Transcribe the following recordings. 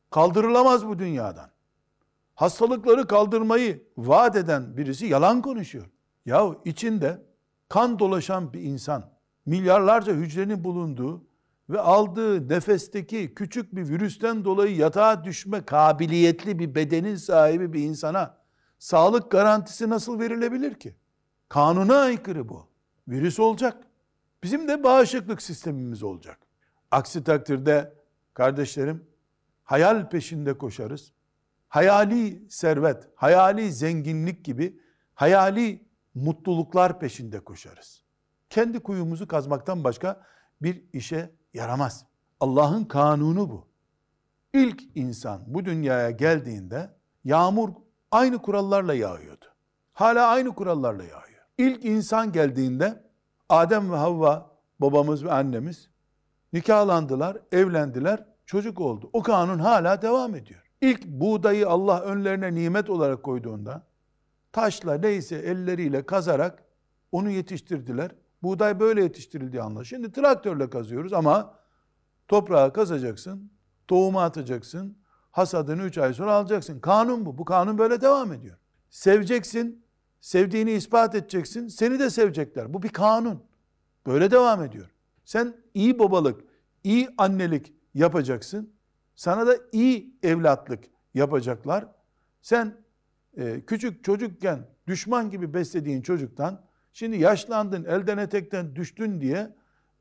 kaldırılamaz bu dünyadan. Hastalıkları kaldırmayı vaat eden birisi yalan konuşuyor. Yahu içinde kan dolaşan bir insan, milyarlarca hücrenin bulunduğu ve aldığı nefesteki küçük bir virüsten dolayı yatağa düşme kabiliyetli bir bedenin sahibi bir insana sağlık garantisi nasıl verilebilir ki? Kanuna aykırı bu. Virüs olacak. Bizim de bağışıklık sistemimiz olacak. Aksi takdirde kardeşlerim hayal peşinde koşarız. Hayali servet, hayali zenginlik gibi hayali mutluluklar peşinde koşarız. Kendi kuyumuzu kazmaktan başka bir işe yaramaz. Allah'ın kanunu bu. İlk insan bu dünyaya geldiğinde yağmur aynı kurallarla yağıyordu. Hala aynı kurallarla yağıyor. İlk insan geldiğinde Adem ve Havva, babamız ve annemiz nikahlandılar, evlendiler, çocuk oldu. O kanun hala devam ediyor. İlk buğdayı Allah önlerine nimet olarak koyduğunda taşla neyse elleriyle kazarak onu yetiştirdiler. Buğday böyle yetiştirildiği anlaşılıyor. Şimdi traktörle kazıyoruz ama toprağı kazacaksın, tohumu atacaksın, hasadını 3 ay sonra alacaksın. Kanun bu. Bu kanun böyle devam ediyor. Seveceksin, sevdiğini ispat edeceksin, seni de sevecekler. Bu bir kanun. Böyle devam ediyor. Sen iyi babalık, iyi annelik yapacaksın. Sana da iyi evlatlık yapacaklar. Sen küçük çocukken düşman gibi beslediğin çocuktan şimdi yaşlandın, elden etekten düştün diye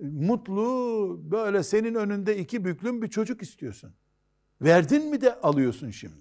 mutlu böyle senin önünde iki büklüm bir çocuk istiyorsun. Verdin mi de alıyorsun şimdi.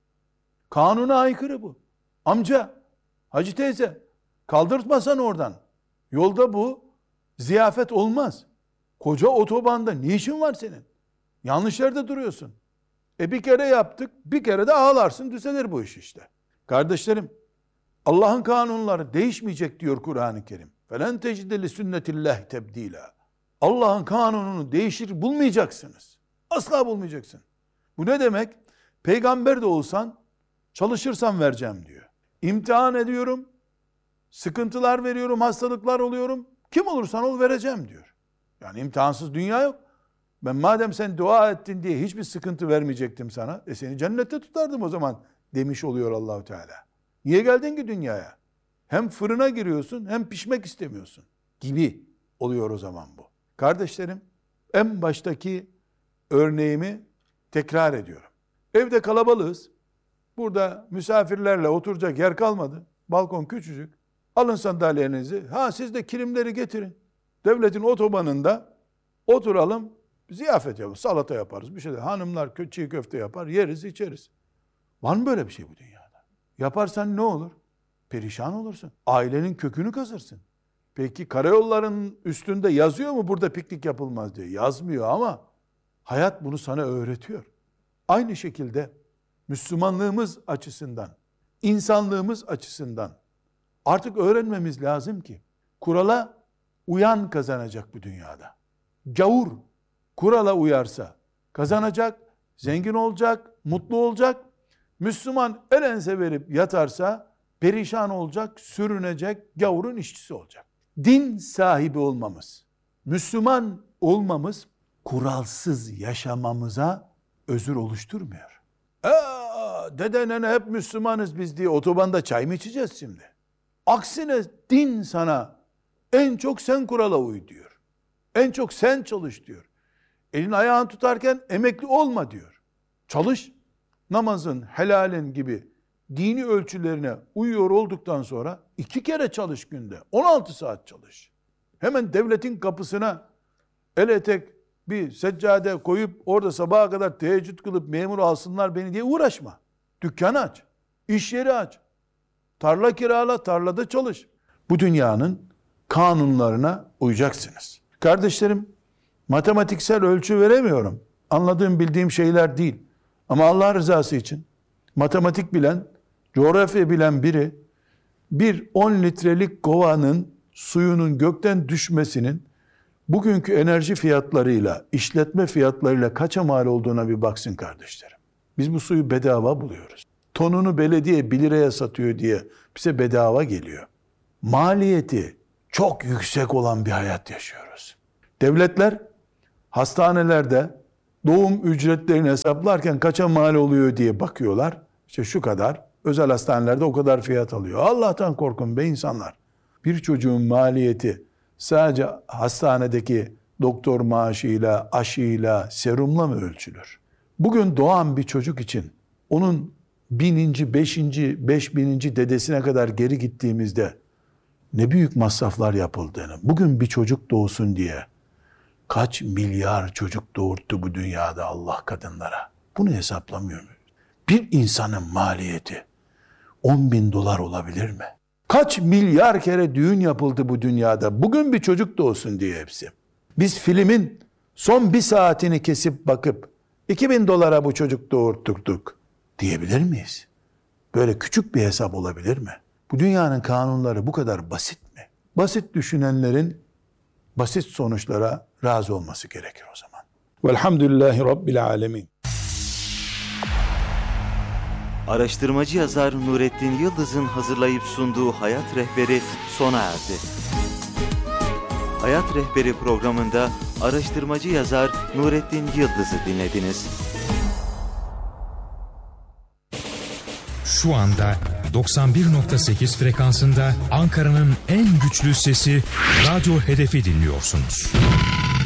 Kanuna aykırı bu. Amca, hacı teyze kaldırtmasan oradan. Yolda bu ziyafet olmaz. Koca otobanda ne işin var senin? Yanlış yerde duruyorsun. Bir kere yaptık, bir kere de ağlarsın, düzelir bu iş işte. Kardeşlerim, Allah'ın kanunları değişmeyecek diyor Kur'an-ı Kerim. فَلَنْ تَجِدَ لِسُنَّةِ اللّٰهِ تَبْد۪يلًا. Allah'ın kanununu değişir bulmayacaksınız. Asla bulmayacaksın. Bu ne demek? Peygamber de olsan, çalışırsan vereceğim diyor. İmtihan ediyorum, sıkıntılar veriyorum, hastalıklar oluyorum. Kim olursan ol vereceğim diyor. Yani imtihansız dünya yok. Ben madem sen dua ettin diye hiçbir sıkıntı vermeyecektim sana. Seni cennette tutardım o zaman demiş oluyor Allahu Teala. Niye geldin ki dünyaya? Hem fırına giriyorsun hem pişmek istemiyorsun gibi oluyor o zaman bu. Kardeşlerim, en baştaki örneğimi tekrar ediyorum. Evde kalabalığız. Burada misafirlerle oturacak yer kalmadı. Balkon küçücük. Alın sandalyenizi. Siz de kilimleri getirin. Devletin otobanında oturalım. Ziyafet yaparız, salata yaparız, bir şey de. Hanımlar çiğ köfte yapar, yeriz, içeriz. Var mı böyle bir şey bu dünyada? Yaparsan ne olur? Perişan olursun. Ailenin kökünü kazırsın. Peki karayolların üstünde yazıyor mu burada piknik yapılmaz diye? Yazmıyor ama hayat bunu sana öğretiyor. Aynı şekilde Müslümanlığımız açısından, insanlığımız açısından artık öğrenmemiz lazım ki kurala uyan kazanacak bu dünyada. Gavur kurala uyarsa kazanacak, zengin olacak, mutlu olacak. Müslüman el ense verip yatarsa perişan olacak, sürünecek, gavurun işçisi olacak. Din sahibi olmamız, Müslüman olmamız kuralsız yaşamamıza özür oluşturmuyor. Dede nene hep Müslümanız biz diye otobanda çay mı içeceğiz şimdi? Aksine din sana en çok sen kurala uy diyor. En çok sen çalış diyor. Elin ayağını tutarken emekli olma diyor. Çalış. Namazın, helalin gibi dini ölçülerine uyuyor olduktan sonra 2 kere çalış günde. 16 saat çalış. Hemen devletin kapısına el etek bir seccade koyup orada sabaha kadar teheccüd kılıp memur alsınlar beni diye uğraşma. Dükkan aç. İş yeri aç. Tarla kirala, tarlada çalış. Bu dünyanın kanunlarına uyacaksınız. Kardeşlerim, matematiksel ölçü veremiyorum. Anladığım, bildiğim şeyler değil. Ama Allah rızası için matematik bilen, coğrafya bilen biri bir 10 litrelik kovanın suyunun gökten düşmesinin bugünkü enerji fiyatlarıyla, işletme fiyatlarıyla kaça mal olduğuna bir baksın kardeşlerim. Biz bu suyu bedava buluyoruz. Tonunu belediye 1 liraya satıyor diye bize bedava geliyor. Maliyeti çok yüksek olan bir hayat yaşıyoruz. Devletler hastanelerde doğum ücretlerini hesaplarken kaça mal oluyor diye bakıyorlar. İşte şu kadar, özel hastanelerde o kadar fiyat alıyor. Allah'tan korkun be insanlar. Bir çocuğun maliyeti sadece hastanedeki doktor maaşıyla, aşıyla, serumla mı ölçülür? Bugün doğan bir çocuk için onun 1000. 5. 5000. dedesine kadar geri gittiğimizde ne büyük masraflar yapıldığını, bugün bir çocuk doğsun diye kaç milyar çocuk doğurttu bu dünyada Allah kadınlara. Bunu hesaplamıyor muyuz? Bir insanın maliyeti 10.000 dolar olabilir mi? Kaç milyar kere düğün yapıldı bu dünyada. Bugün bir çocuk doğsun diye hepsi. Biz filmin son bir saatini kesip bakıp 2000 dolara bu çocuk doğurttuk diyebilir miyiz? Böyle küçük bir hesap olabilir mi? Bu dünyanın kanunları bu kadar basit mi? Basit düşünenlerin basit sonuçlara razı olması gerekir o zaman. Velhamdülillahi Rabbil alemin. Araştırmacı yazar Nurettin Yıldız'ın hazırlayıp sunduğu Hayat Rehberi sona erdi. Hayat Rehberi programında araştırmacı yazar Nurettin Yıldız'ı dinlediniz. Şu anda 91.8 frekansında Ankara'nın en güçlü sesi Radyo Hedef'i dinliyorsunuz.